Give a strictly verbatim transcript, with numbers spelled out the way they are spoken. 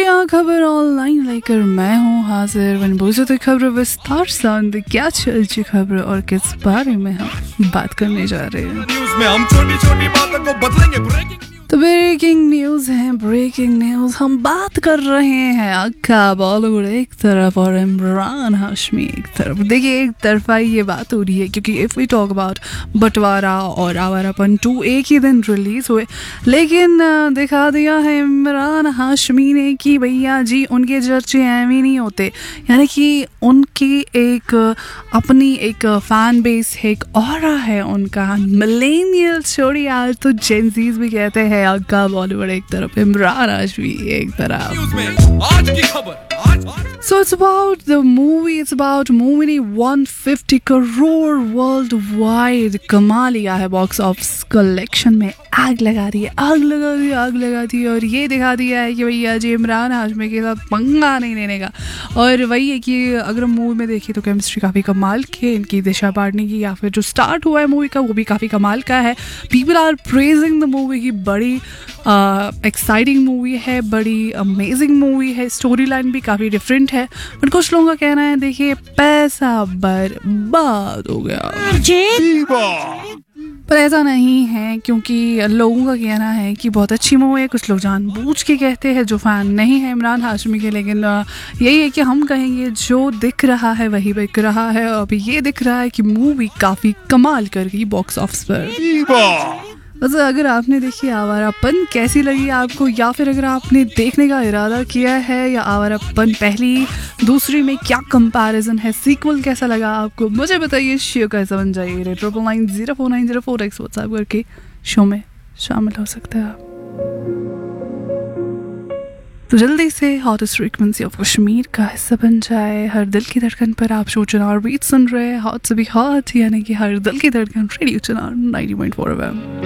दुनिया खबर ऑनलाइन लेकर मैं हूँ हाजिर वन बुजुर्ग खबर विस्तार से क्या चलती खबर और किस बारे में हम बात करने जा रहे हैं। न्यूज़ में हम छोटी छोटी बातों को बदलेंगे। ब्रेकिंग तो ब्रेकिंग न्यूज़ है, ब्रेकिंग न्यूज़ हम बात कर रहे हैं अक्का बॉलीवुड एक तरफ और इमरान हाशमी एक तरफ। देखिए एक तरफा ये बात हो रही है क्योंकि इफ़ वी टॉक अबाउट बंटवारा और आवारापन टू एक ही दिन रिलीज़ हुए, लेकिन दिखा दिया है इमरान हाशमी ने कि भैया जी उनके चर्चे एवं नहीं होते, यानी कि उनकी एक अपनी एक फ़ैन बेस है, एक ऑरा है उनका। मिलेनियल छोड़ी आज तो जेनज़ीज़ भी कहते हैं अक्का बॉलीवुड एक तरफ, इमरान हाशमी एक तरफ। न्यूज़ में आज की खबर आज So it's about the movie, it's about movie ने one hundred fifty crore world wide कमा लिया है बॉक्स ऑफिस कलेक्शन में। आग लगा दी है, आग लगा दी आग लगा दी और ये दिखा दिया है कि भैया जी इमरान हाशमी के साथ पंगा नहीं लेने का। और वही है कि अगर हम मूवी में देखिए तो केमिस्ट्री काफ़ी कमाल की है इनकी, दिशा पाटनी की, या फिर जो स्टार्ट हुआ है मूवी का वो भी काफ़ी कमाल का है। People are praising the movie की बड़ी एक्साइटिंग मूवी है, बड़ी अमेजिंग मूवी है, स्टोरी लाइन भी काफ़ी डिफरेंट है। बट कुछ लोगों का कहना है देखिए पैसा बर्बाद हो गया, पर ऐसा नहीं है क्योंकि लोगों का कहना है कि बहुत अच्छी मूवी है। कुछ लोग जानबूझ के कहते हैं जो फ़ैन नहीं है इमरान हाशमी के, लेकिन यही है कि हम कहेंगे जो दिख रहा है वही बिक रहा है। अभी ये दिख रहा है कि मूवी काफ़ी कमाल कर गई बॉक्स ऑफिस पर। बस अगर आपने देखी आवारापन कैसी लगी आपको, या फिर अगर आपने देखने का इरादा किया है, या आवारापन पहली दूसरी में क्या कंपैरिजन है, सीक्वल कैसा लगा आपको, मुझे बताइए। शेयर कैसे बन जाइए triple nine zero four nine zero four x WhatsApp करके शो में शामिल हो सकते हैं आप। तो जल्दी से हॉटेस्ट फ्रीक्वेंसी ऑफ कश्मीर का हिस्सा बन जाए। हर दिल की धड़कन पर आप शो चुनार बीट सुन रहे हैं, हॉट से भी हॉट, यानी कि हर दिल की धड़कन radio Chunar ninety point four F M.